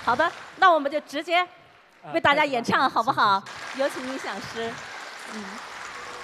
好的，那我们就直接为大家演唱，好不好？有请音响师。嗯。